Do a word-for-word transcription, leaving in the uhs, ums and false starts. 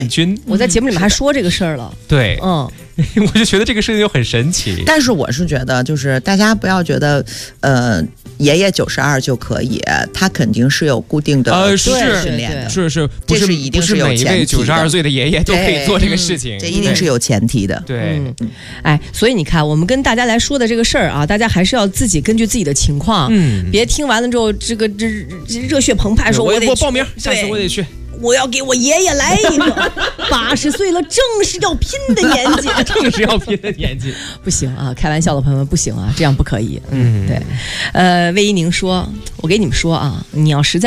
军。 我在节目里面还说这个事儿了。 对， 嗯， 我就觉得这个事情就很神奇。 但是我是觉得，就是大家不要觉得，呃，爷爷九十二就可以，他肯定是有固定的呃训是练的， 是是，不是这是一定是有不是每一位前提的九十二岁的爷爷都可以做这个事情， 这一定是有前提的。 对， 嗯，哎，所以你看，我们跟大家来说的这个事儿啊，大家还是要自己根据自己的情况， 嗯， 别听完了之后，这个这这热血澎湃，说我得我报名，下次我得去。 我要给我爷爷来一个，八十岁了，正是要拼的年纪， 正是要拼的年纪， 不行啊！开玩笑的朋友们，不行啊，这样不可以。嗯，对，呃，魏一宁说，我给你们说啊，你要实在。